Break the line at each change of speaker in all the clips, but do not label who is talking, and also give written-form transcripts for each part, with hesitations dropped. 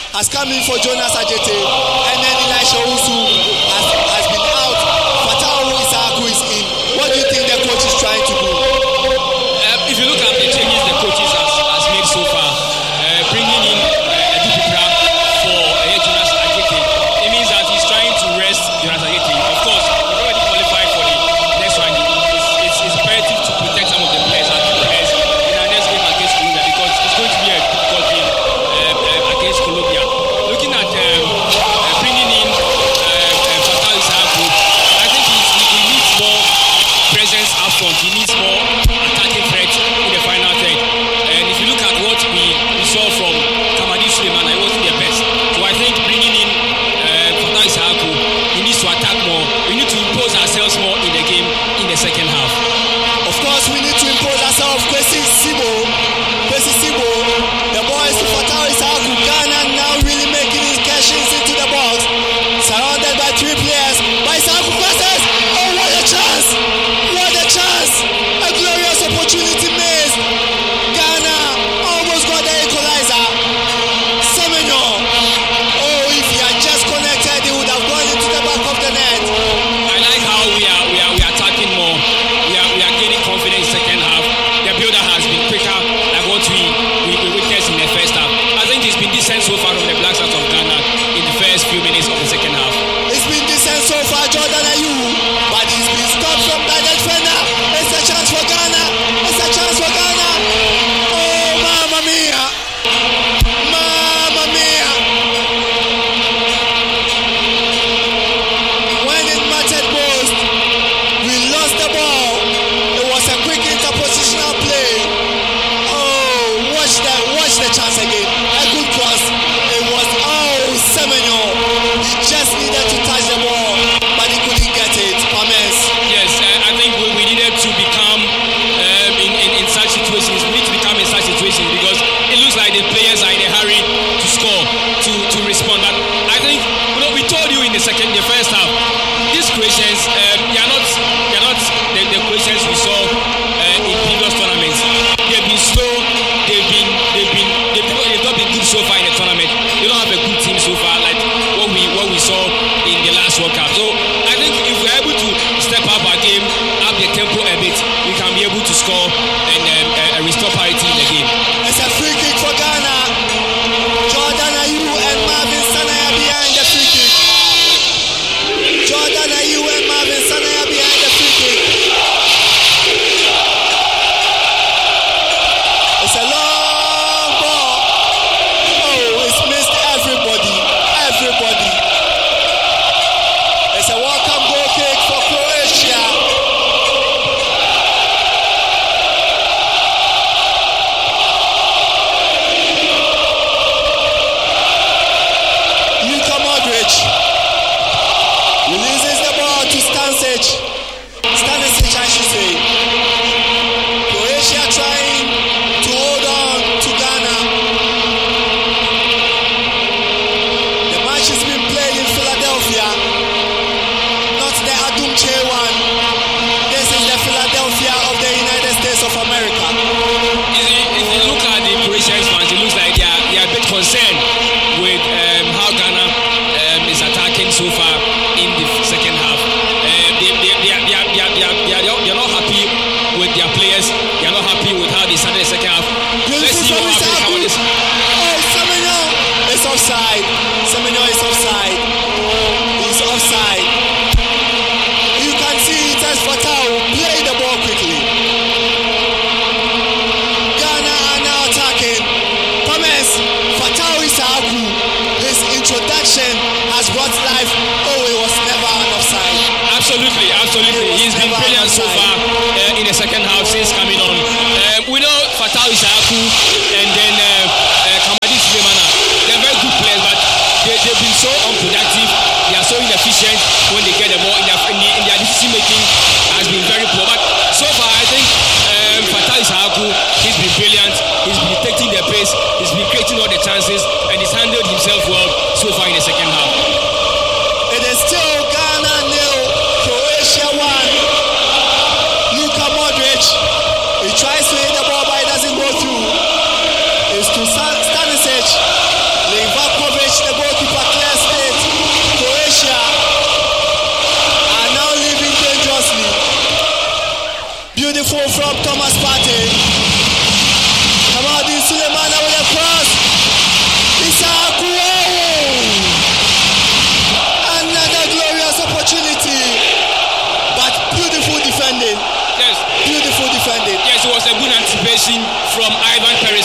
has come in for Jonas Ajete, and then Elisha Owusu has been out. Fatawu Issahaku is in. What do you think the coach is trying to do?
If you look at the changes the coaches has made so far, bringing in Adupipra for Jonas Ajete, it means that he's trying to rest Jonas Ajete. Of course, he's already qualified for the next one. It's imperative to protect some of the players and players in our next game against Colombia, because it's going to be a difficult game against Colombia. Looking at bringing in Fatawu Issahaku, I think he needs more presence up front. He needs more attacking threat in the final third. And if you look at what we saw from Kamadi Suleiman, it wasn't the best. So I think bringing in Fatawu Issahaku, he needs to attack more. We need to impose ourselves more in the game in the second half.
Of course, we need to impose ourselves. Kwesi Sibo, the boys to Fatawu Issahaku. Ghana now really making incursions into the box, surrounded by three players. By Issahaku passes. Oh, what a chance! What a chance! A glorious opportunity missed. Ghana almost got the equalizer. Semenyo. Oh, if he had just connected, he would have gone into the back of the net.
I like how we are attacking more. We are gaining confidence second half. The builder has been quicker than what we witnessed in the first half. I think it's been decent so far from the Black Stars of Ghana in the first few minutes of the second half.
It's been decent so far, Jordan Ayew, but he's been stopped from by the defender. It's a chance for Ghana. It's a chance for Ghana. Oh, Mamma Mia! Mamma Mia! When it mattered most, we lost the ball. It was a quick interpositional play. Oh, watch the chance again. A good cross. It was Semenyo. He just needed to touch the ball, but he couldn't get it. Pames.
Yes, I think we needed to become in such situations. We need to become in such situations because it looks like the players are in a hurry to score, to respond. But I think we told you in the first half, these Croatians they are not the Croatians we saw in previous tournaments. They've been slow. They've not been good so far in the tournament. They don't have a good team so far, like what we saw in the last World Cup. So I think if we're able to step up our game, up the tempo a bit, we can be able to score and restore parity in the game.
It's a free kick for Ghana. Jordan Ayew and Marvin Sanaya behind the free kick. Jordan Ayew and Marvin Sanaya behind the free kick. It's a long ball. Oh, it's missed everybody. It's a welcome goal kick for Croatia. Luka Modric releases the ball to Stanisic, I should say. Croatia trying to hold on to Ghana. The match has been played in Philadelphia, not the Adumche one. This is the Philadelphia of the United States of America.
If you look at the Croatian fans, it looks like they are a bit concerned with how Ghana is attacking so far in the second half. They're not happy with their players. They're not happy with how they started the second half. Let's see what happens.
Oh, Semenyo is offside. Semenyo is offside. He's offside. You can see it as Fatawu. Play the ball quickly. Ghana are now attacking. Pames, Fatawu Issahaku. His introduction has brought life. Oh, it was never an offside.
Absolutely. He's been brilliant so far in the second half since coming on. We know Fatawu Issahaku and then Kamadi Suleiman. They're very good players, but they've been so unproductive. They are so inefficient when they get the ball. In their decision making has been very poor. But so far, I think Fatawu Issahaku, he's been brilliant. He's been taking the pace. He's been creating all the chances, and he's handled himself well so far in the second half.
It is still Ghana 0, Croatia 1. Luka Modric, he tries to hit the ball, but it doesn't go through. It's to Stanisic, Livakovic.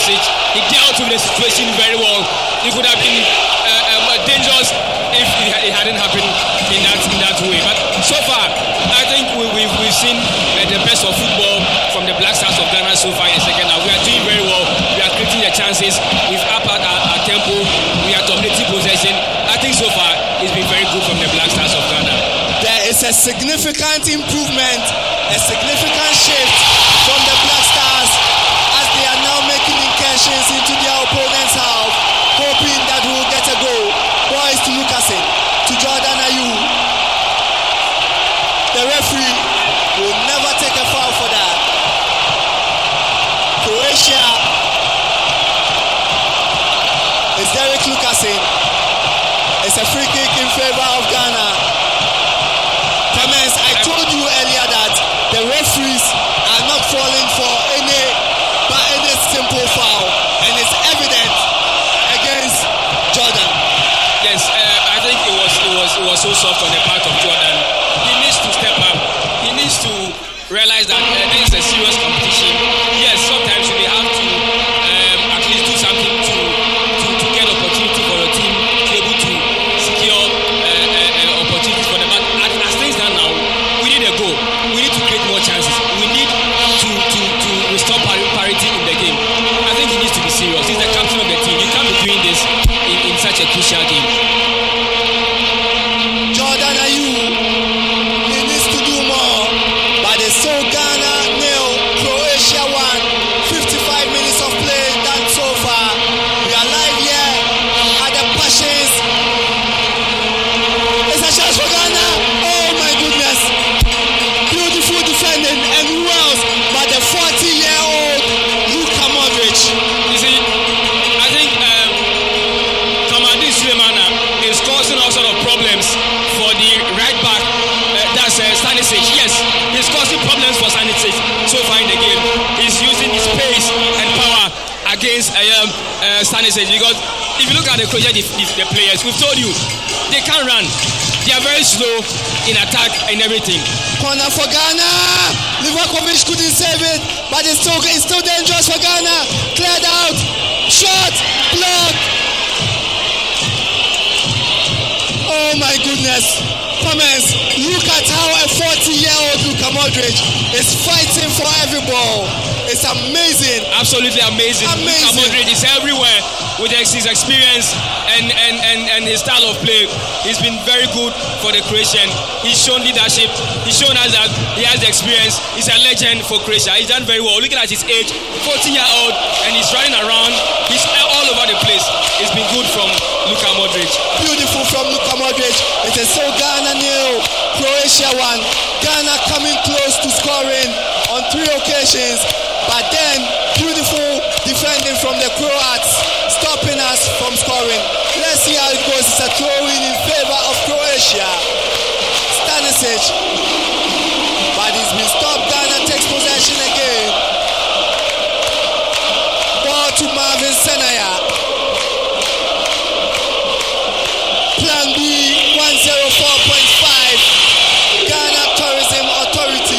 Stanisic. He dealt with the situation very well. It could have been dangerous if it hadn't happened in that way. But so far, I think we've seen the best of football from the Black Stars of Ghana so far in the second half. We are doing very well. We are creating the chances. We've upped our tempo. We are dominating possession. I think so far it's been very good from the Black Stars of Ghana.
There is a significant improvement, a significant shift from the Black Stars as they are now making incursions into their opponent's half, hoping that we will get a goal. Boys to Lucasen, to Jordan Ayew. The referee will never take a foul for that. Croatia is Derek Lucasen. It's a free kick in favor of Ghana. Clemens, I told you earlier that the referees are not falling for any simple foul, and it's evident against Jordan.
Yes, I think it was so soft on the part of Jordan. He needs to step up. He needs to realize that this is a serious competition. Yes, sometimes you may have to at least do something to get opportunity for your team to be able to secure opportunities for them. But as things stand now, we need a goal. We need to create more chances. We need to restore parity in the game. I think he needs to be serious. He's the captain of the team. You can't be doing this in such a crucial game.
Jordan Ayew, he needs to do more. But it's so Ghana nil, Croatia 1. 55 minutes of play done so far. We are live here at the Passions. It's a chance for Ghana. Oh my goodness. Beautiful defending, and who else but the 40-year-old Luka Modric.
You see, I think Kamaldeen Sulemana is causing all sort of problems for the right back. That's Stanisic. Yes, he's causing problems for Stanisic so far in the game. He's using his pace and power against Stanisic, because if you look at the players, we've told you they can't run. They are very slow in attack and everything.
Corner for Ghana. Livakovic couldn't save it, but it's still dangerous for Ghana. Cleared out. Shot. Blocked. Oh my goodness. Comments. Look at how a 40-year-old Luka Modric is fighting for every ball. It's amazing.
Absolutely amazing. Luka Modric is everywhere with his experience and his style of play. He's been very good for the Croatian. He's shown leadership. He's shown us that he has the experience. He's a legend for Croatia. He's done very well. Looking at his age, 40-year-old, and he's running around. He's all over the place. It's been good from Luka Modric.
Beautiful from Luka Modric. It is so Ghana nil, Croatia 1. Ghana coming close to scoring on 3 occasions, but then beautiful defending from the Croats, stopping us from scoring. Let's see how it goes. It's a throw-in in favor of Croatia. Stanisic, but he's been stopped. Ghana takes possession again. Ball to Marvin Senaya. Plan B 104.5. Ghana Tourism Authority.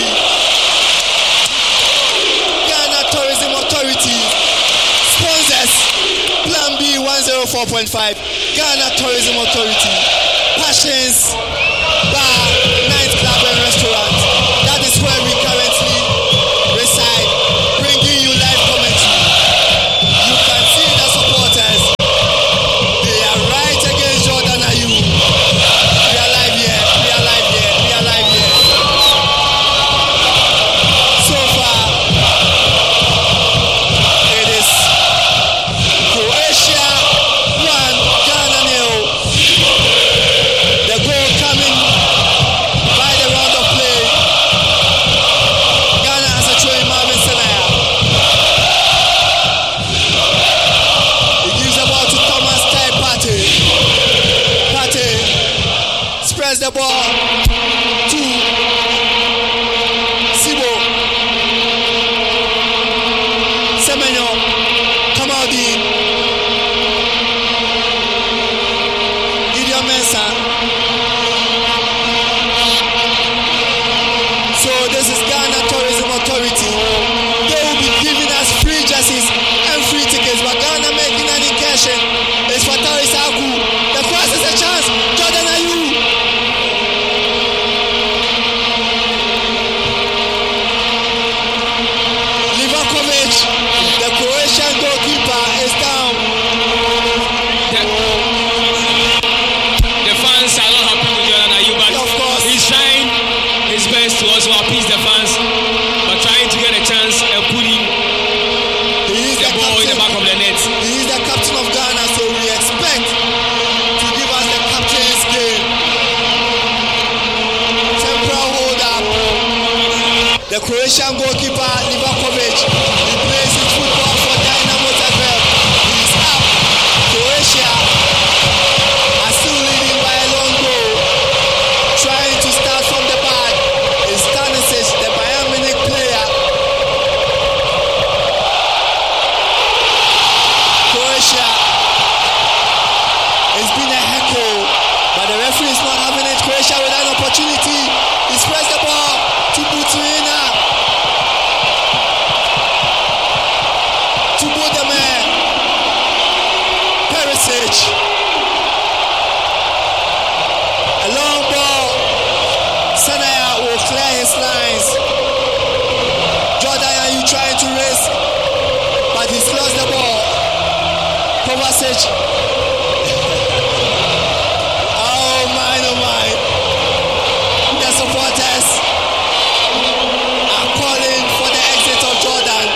Ghana Tourism Authority sponsors Plan B 104.5. Ghana Tourism Authority. Passions Bar, Nightclub and Restaurant. That is where we currently reside, bringing you live commentary. You can see the supporters. They are right against Jordan Ayew. We are live here. We are live here. We are live here. So far, it is Croatia 1, Ghana 0. The goal coming by the round of play. Ghana has a throw in Marvin Senaya. He gives the ball to Thomas Tai Partey. Partey spreads the ball to Sibo. Semenyo. Kamaldeen. Gideon Mensah. So this is Ghana Tourism Authority. They will be giving us free jerseys and free tickets. Croatian goalkeeper Livakovic. He plays his football for Dynamo Zagreb. He's up. Croatia are still leading by a long goal. Trying to start from the back is Stanisic, the Bayern Munich player. Croatia, it's been a heckle, but the referee is not having it. Croatia with an opportunity. He spreads the ball to Buturina. To Budimir. Perisic. A long ball. Sanaya will clear his lines. Jordan, are you trying to race? But he's lost the ball. Kovacic. Oh my. The supporters are calling for the exit of Jordan.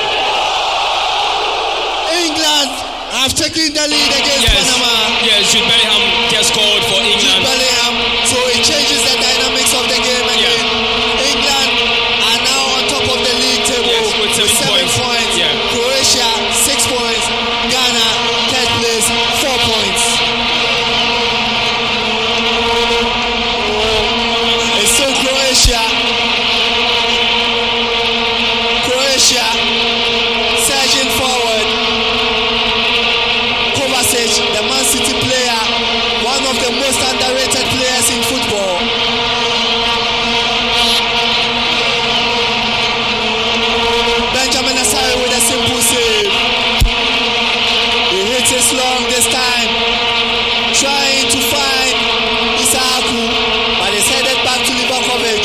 England have taken the lead against Panama.
Yes, Jude Bellingham just scored for England.
Jude Bellingham, so it changes the dynamics of the game again. England are now on top of the league table
with 7 points. Yeah.
Croatia 6 points. Ghana third place 4 points. It's still Croatia. Croatia surging forward. Kovacic, the Man City player, one of the most underrated players in football. Benjamin Asare with a simple save. He hits it long this time, trying to find Isaku, but it's headed back to Livakovic.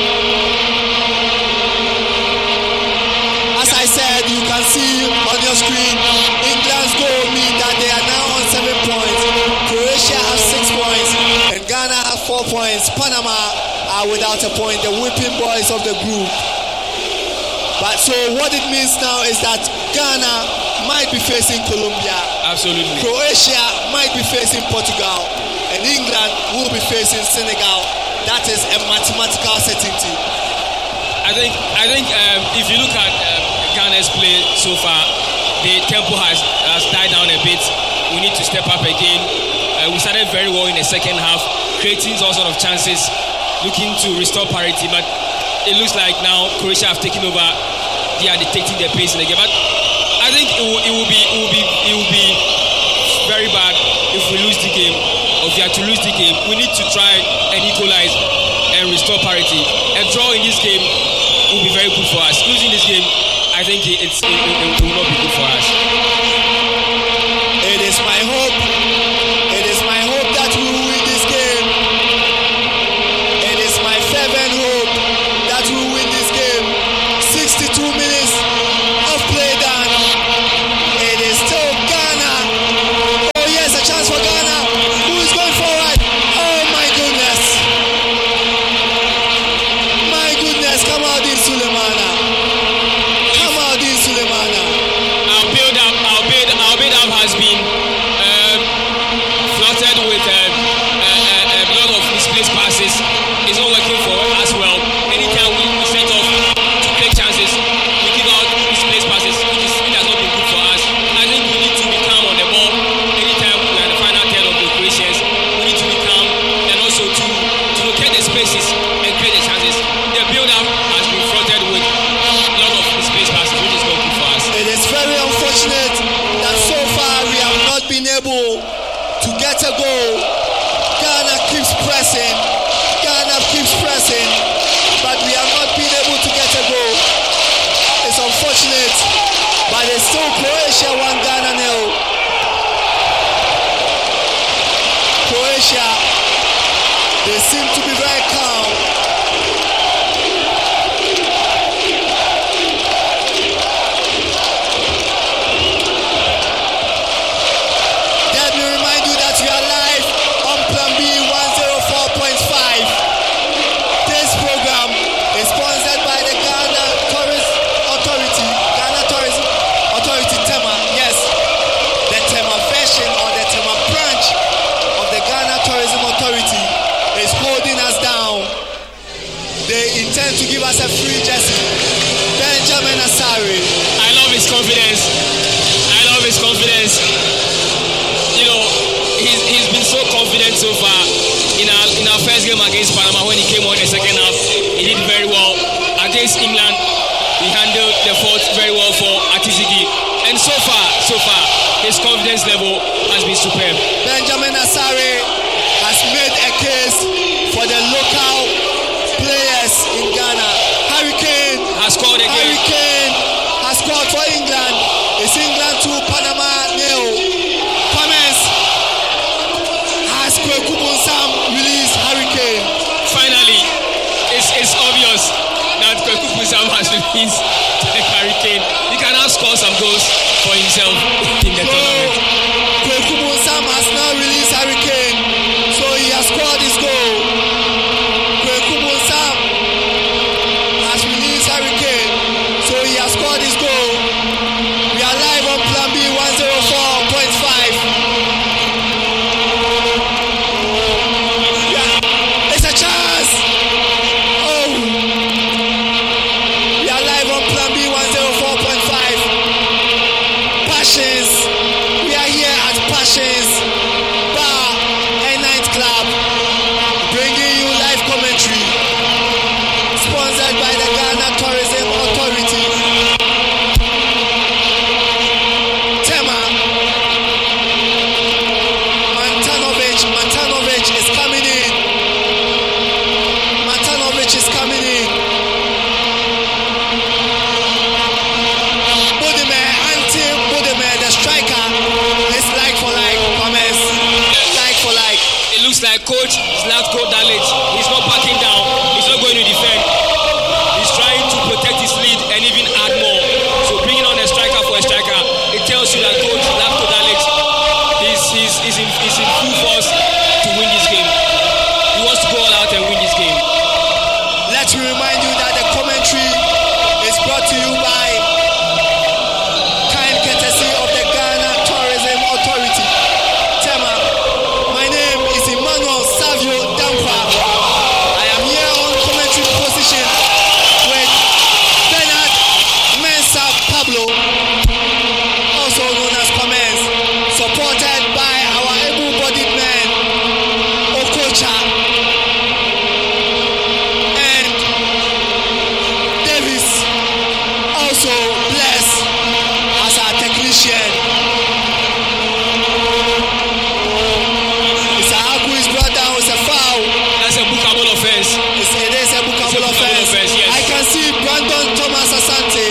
As I said, you can see on your screen, England's goal means that they are now on 7 points. Croatia has 6 points, and Ghana have 4 points. Panama are without a point, the whipping boys of the group. But so what it means now is that Ghana might be facing Colombia.
Absolutely.
Croatia might be facing Portugal, and England will be facing Senegal. That is a mathematical certainty.
I think if you look at Ghana's play so far, the tempo has died down a bit. We need to step up again. We started very well in the second half, creating all sort of chances, looking to restore parity. But it looks like now Croatia have taken over. They are dictating their pace in the game. But I think it will be very bad if we lose the game. Or if we are to lose the game, we need to try and equalize and restore parity. A draw in this game will be very good for us. Losing this game, I think it will not be good for us.
It is my hope. It is my hope that we will win this game. It is my fervent hope that we will win this game. 62 minutes of play done. It is still Ghana. Oh yes, a chance for Ghana. Who is going forward? Oh my goodness. My goodness, come out in Sulemana. Come out in Sulemana.
Our build-up has been flooded with a lot of misplaced passes. It's not working for us well. Anytime we set off to take chances, we give out misplaced passes, which has not been good for us. I think we need to be calm on the ball. Anytime we are in the final third of the Croatians, we need to be calm and also to locate the spaces and create the chances. The build-up has been flooded with a lot of misplaced passes, which is not good for us.
It is very unfortunate that so far we have not been able to get a goal. Ghana keeps pressing, but we have not been able to get a goal. It's unfortunate, but it's still Croatia 1, Ghana 0. Croatia, they seem to be very calm. Let me remind you that we are live on Plan B 104.5. This program is sponsored by the Ghana Tourism Authority, Tema. Yes, the Tema version or the Tema branch of the Ghana Tourism Authority is holding us down.
he's been so confident so far. In our first game against Panama, when he came on in the second half, he did very well. Against England, he handled the fault very well for Atizigi. And so far, his confidence level has been superb.
Benjamin Asare has made a case for the local players in Ghana. Harry Kane
has scored again.
Harry Kane has scored for England. It's England 2, Panama 0. Comments. Has Kweku Bonsam released Harry Kane?
Finally, it's obvious that Kweku Bonsam has released Harry Kane. He can now score some goals for himself in the tournament.
Kweku Bonsam has now released Harry Kane, so he has scored his goal. Kweku Bonsam has released Harry Kane, so he has scored his goal. We are live on Plan B 104.5. Yeah, it's a chance. Oh, we are live on Plan B 104.5. Passions. We are here at Passions Bar and Night Club, bringing you live commentary, sponsored by the Ghana Tourism Authority. Tema Matanovic is coming in. Matanovic is coming in. Budimir, the striker, is like for like. Comments. Like for like.
It looks like Coach Zlatko Dalic. He's not backing down. He's not going to defend. He's trying to protect his lead and even add more. So bringing on a striker for a striker, it tells you that Coach Zlatko Dalic is in full force to win this game. He wants to go all out and win this game.
Let me remind you that the commentary is brought to you by kind courtesy of the Ghana Tourism Authority. Tema, my name is Emmanuel Savio Dampa. I am here on commentary position with Bernard Mensah Pablo, also known as Comments, supported by our able-bodied man, Okocha, and Davis, also blessed as our technician. Isahaku is brought down with a foul.
That's a bookable offense.
It is a bookable offense.
Yes.
I can see Brandon Thomas Asante.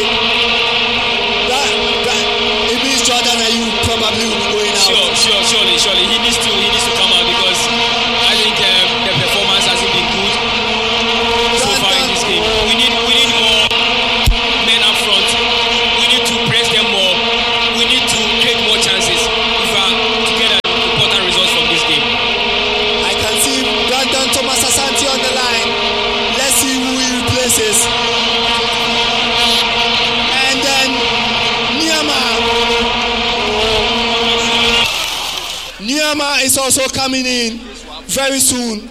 That it means Jordan and you probably will be going out.
Surely. He needs to come out because I think the performance hasn't been good so far in this game. We need more men up front. We need to press them more. We need to create more chances if we are to get an important result from this game.
I can see Brandon Thomas Asante on the line. Let's see who he replaces. And then Nyama is also coming in very soon.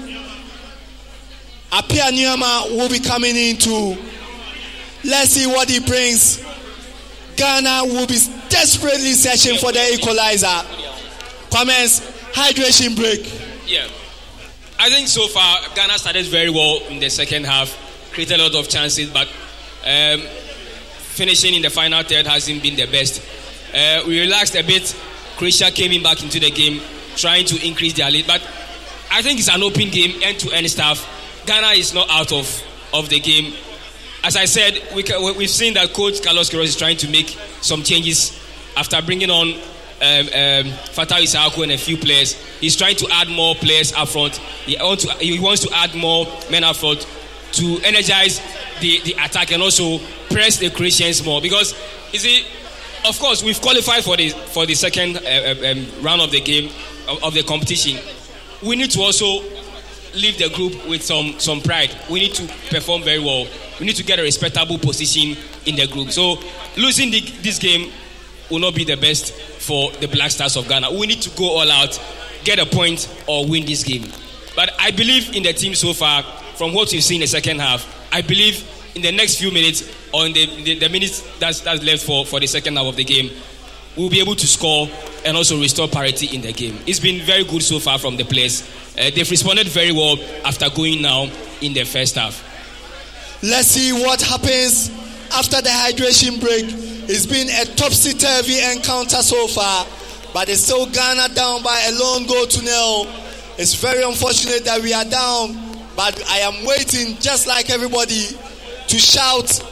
Apia Nyama will be coming in too. Let's see what he brings. Ghana will be desperately searching for the equalizer. Comments, hydration break.
Yeah. I think so far Ghana started very well in the second half, created a lot of chances, but finishing in the final third hasn't been the best. We relaxed a bit. Croatia came in back into the game, trying to increase their lead, but I think it's an open game, end-to-end stuff. Ghana is not out of the game. As I said, we've seen that Coach Carlos Queiroz is trying to make some changes after bringing on Fatai Isahaku and a few players. He's trying to add more players up front. He wants to add more men up front to energize the attack and also press the Croatians more. Because, you see, of course, we've qualified for the second round of the game, of the competition. We need to also leave the group with some pride. We need to perform very well. We need to get a respectable position in the group. So losing this game will not be the best for the Black Stars of Ghana. We need to go all out, get a point, or win this game. But I believe in the team so far, from what we've seen in the second half. I believe in the next few minutes, or in the minutes that's left for the second half of the game, we'll be able to score and also restore parity in the game. It's been very good so far from the players. They've responded very well after going now in the first half.
Let's see what happens after the hydration break. It's been a topsy-turvy encounter so far, but it's still Ghana down by a lone goal to nil. It's very unfortunate that we are down, but I am waiting, just like everybody, to shout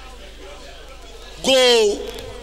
goal.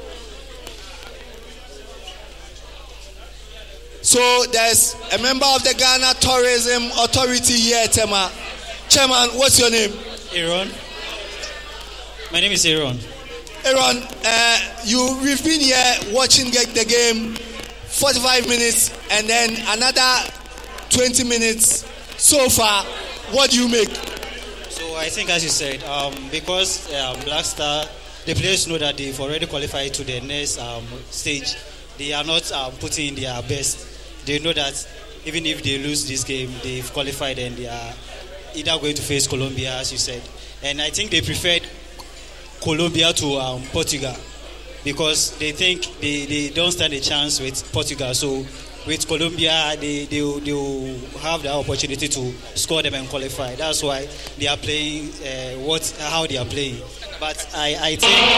So there's a member of the Ghana Tourism Authority here, Tema. Chairman, what's your name?
Aaron. My name is Aaron.
Aaron, we've been here watching the game 45 minutes and then another 20 minutes so far. What do you make?
So I think, as you said, because Black Star, the players know that they've already qualified to the next stage. They are not putting in their best. They know that even if they lose this game, they've qualified and they are either going to face Colombia, as you said. And I think they preferred Colombia to Portugal because they think they don't stand a chance with Portugal. So with Colombia, they will have the opportunity to score them and qualify. That's why they are playing how they are playing. But I think